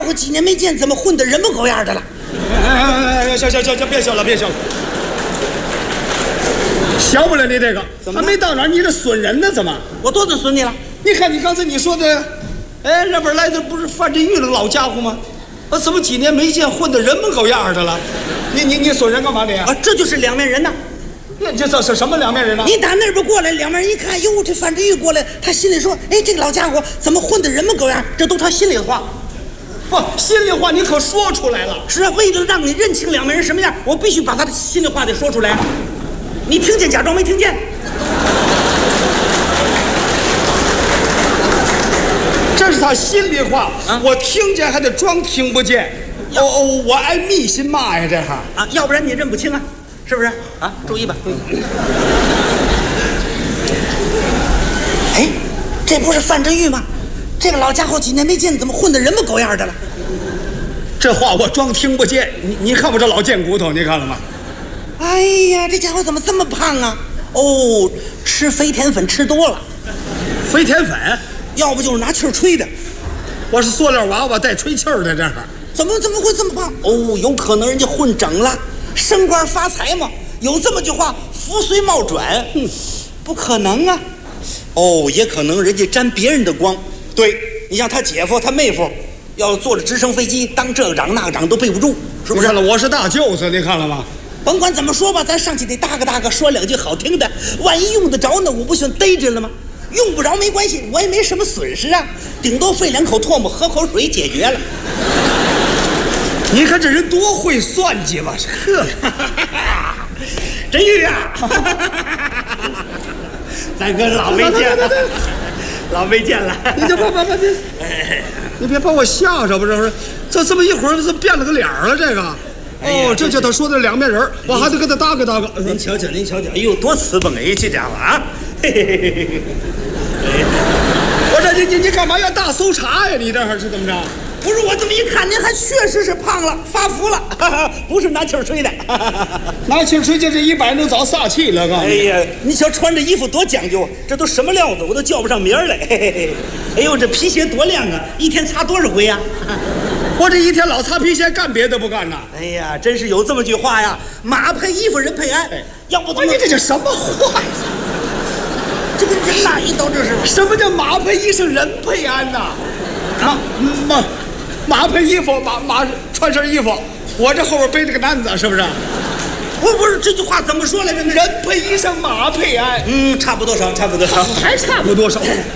我几年没见，怎么混得人模狗样的了？ 行，别笑了，别笑了。小不了你这个，还没到哪儿，你这损人呢？怎么？ 我多损损你了？ 你看你刚才你说的，哎，那边来的不是范振玉了老家伙吗？怎么几年没见，混得人模狗样的了？你损人干嘛你啊？ 这就是两面人呐。 这是什么两面人呢？ 你打那边过来，两面人一看，哟，这范振玉过来，他心里说，哎，这个老家伙怎么混得人模狗样？这都他心里的话。 不，心里话你可说出来了。 是啊，为了让你认清两面人什么样，我必须把他的心里话得说出来。你听见，假装没听见。 这是他心里话，我听见还得装听不见。我挨密心骂呀，这哈啊，要不然你认不清啊，是不是啊？注意吧。哎，这不是范振玉吗？这个老家伙几年没见，怎么混得人模狗样的了？ 这话我装听不见。你看我这老贱骨头，你看了吗？ 哎呀，这家伙怎么这么胖啊？哦，吃肥甜粉吃多了。 肥甜粉？ 要不就是拿气儿吹的。 我是塑料娃娃带吹气儿的，这是。 怎么会这么胖？哦，有可能人家混整了，升官发财嘛。有这么句话，福虽冒转，不可能啊。哦，也可能人家沾别人的光。对，你像他姐夫、他妹夫，要坐着直升飞机当这个长那个长都背不住，是不是？ 我是大舅子，你看了吗？ 甭管怎么说吧，咱上去得搭个，说两句好听的。万一用得着呢，我不算逮着了吗？用不着没关系，我也没什么损失啊，顶多费两口唾沫，喝口水解决了。 你看这人多会算计吧？ 呵，振玉啊，咱哥老没见了，老没见了。 你就别，你别把我吓着，不是？这么一会儿，这变了个脸了，这个。哦，这就他说的两面人，我还得跟他搭个。 您瞧瞧，哎呦，多瓷蹦哎，这家伙啊！ 我这你干嘛要大搜查呀？你这还是怎么着？ 不是，我这么一看，您还确实是胖了，发福了，不是拿气儿吹的。 拿气儿吹，这一摆能早撒气了， 哎呀，你瞧穿这衣服多讲究，这都什么料子，我都叫不上名来。哎呦，这皮鞋多亮啊，一天擦多少回呀？ 我这一天老擦皮鞋，干别的不干呐。 哎呀，真是有这么句话呀，马配衣服，人配鞍。要不怎么？ 你这叫什么话呀？ 这个人哪一刀这是？ 什么叫马配衣裳，人配鞍呐？马配衣服，马穿身衣服，我这后边背着个担子，是不是？ 不是这句话怎么说来着？ 人配衣裳，马配鞍。 差不多少， 还差不多少。